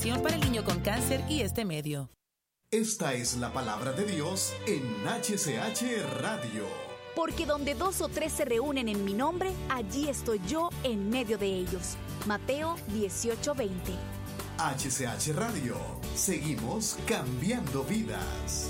información para el niño con cáncer y este medio. Esta es la palabra de Dios en HCH Radio. Porque donde 2 o 3 se reúnen en mi nombre, allí estoy yo en medio de ellos. Mateo 18:20. HCH Radio. Seguimos cambiando vidas.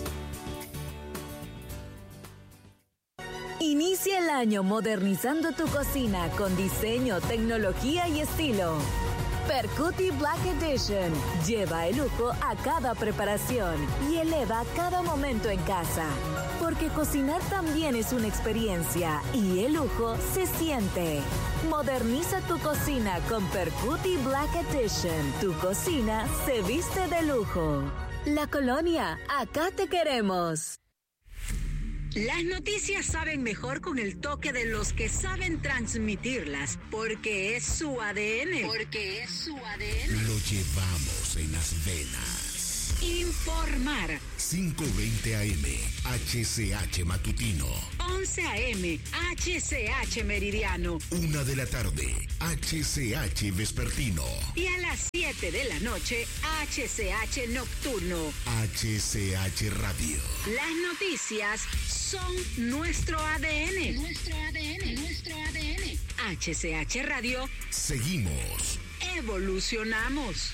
Inicia el año modernizando tu cocina con diseño, tecnología y estilo. Percuti Black Edition lleva el lujo a cada preparación y eleva cada momento en casa. Porque cocinar también es una experiencia y el lujo se siente. Moderniza tu cocina con Percuti Black Edition. Tu cocina se viste de lujo. La Colonia, acá te queremos. Las noticias saben mejor con el toque de los que saben transmitirlas, porque es su ADN. Lo llevamos en las venas. Informar. 5:20 AM, HCH Matutino. 11 AM, HCH Meridiano. 1 de la tarde, HCH Vespertino. Y a las 7 de la noche, HCH Nocturno. HCH Radio. Las noticias son nuestro ADN. HCH Radio. Seguimos. Evolucionamos.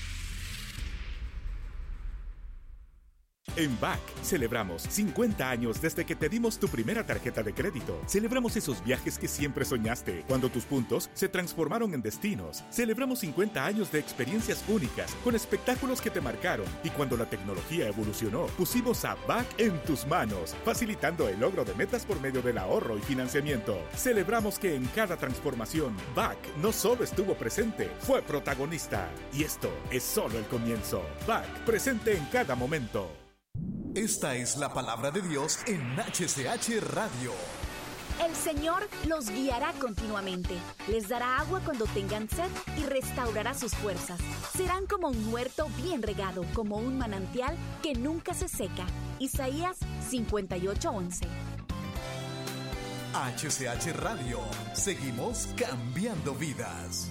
En BAC celebramos 50 años desde que te dimos tu primera tarjeta de crédito. Celebramos esos viajes que siempre soñaste, cuando tus puntos se transformaron en destinos. Celebramos 50 años de experiencias únicas, con espectáculos que te marcaron. Y cuando la tecnología evolucionó, pusimos a BAC en tus manos, facilitando el logro de metas por medio del ahorro y financiamiento. Celebramos que en cada transformación, BAC no solo estuvo presente, fue protagonista. Y esto es solo el comienzo. BAC, presente en cada momento. Esta es la palabra de Dios en HCH Radio. El Señor los guiará continuamente, les dará agua cuando tengan sed y restaurará sus fuerzas. Serán como un huerto bien regado, como un manantial que nunca se seca. Isaías 58:11. HCH Radio. Seguimos cambiando vidas.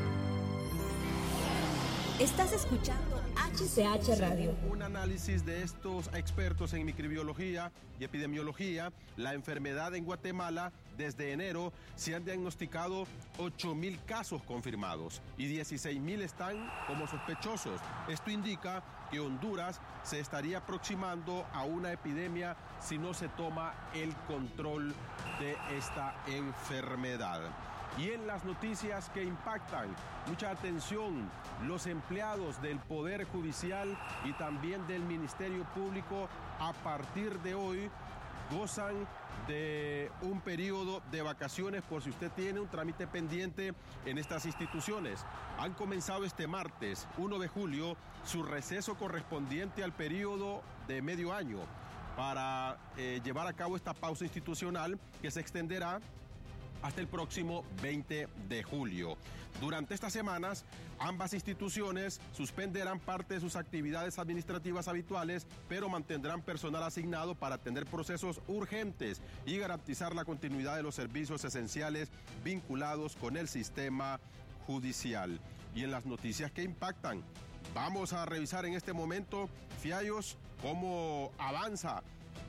Estás escuchando HCH Radio. Un análisis de estos expertos en microbiología y epidemiología. La enfermedad en Guatemala, desde enero, se han diagnosticado 8,000 casos confirmados y 16,000 están como sospechosos. Esto indica que Honduras se estaría aproximando a una epidemia si no se toma el control de esta enfermedad. Y en las noticias que impactan, mucha atención, los empleados del Poder Judicial y también del Ministerio Público a partir de hoy gozan de un periodo de vacaciones por si usted tiene un trámite pendiente en estas instituciones. Han comenzado este martes, 1 de julio, su receso correspondiente al periodo de medio año para llevar a cabo esta pausa institucional que se extenderá hasta el próximo 20 de julio. Durante estas semanas, ambas instituciones suspenderán parte de sus actividades administrativas habituales, pero mantendrán personal asignado para atender procesos urgentes y garantizar la continuidad de los servicios esenciales vinculados con el sistema judicial. Y en las noticias que impactan, vamos a revisar en este momento, Fiallos, cómo avanza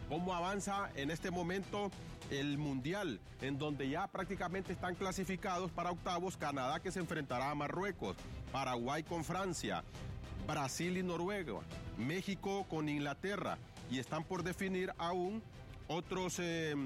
en este momento el Mundial, en donde ya prácticamente están clasificados para octavos Canadá, que se enfrentará a Marruecos, Paraguay con Francia, Brasil y Noruega, México con Inglaterra, y están por definir aún otros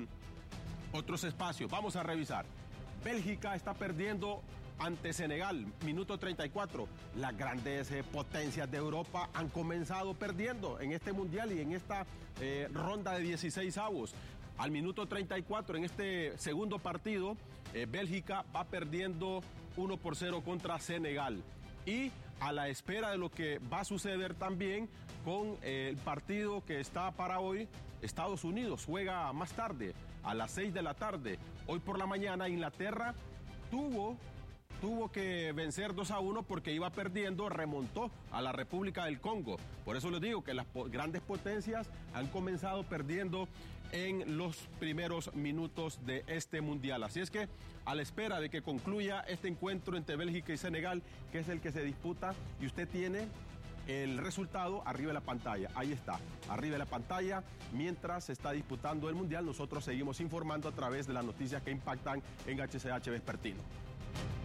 espacios. Vamos a revisar. Bélgica está perdiendo ante Senegal, minuto 34. Las grandes potencias de Europa han comenzado perdiendo en este Mundial y en esta ronda de 16avos. Al minuto 34, en este segundo partido, Bélgica va perdiendo 1-0 contra Senegal. Y a la espera de lo que va a suceder también con el partido que está para hoy, Estados Unidos juega más tarde, a las 6 de la tarde. Hoy por la mañana Inglaterra tuvo que vencer 2-1 porque iba perdiendo, remontó a la República del Congo. Por eso les digo que las grandes potencias han comenzado perdiendo en los primeros minutos de este Mundial. Así es que a la espera de que concluya este encuentro entre Bélgica y Senegal, que es el que se disputa, y usted tiene el resultado arriba de la pantalla. Ahí está, arriba de la pantalla. Mientras se está disputando el Mundial, nosotros seguimos informando a través de las noticias que impactan en HCH Vespertino.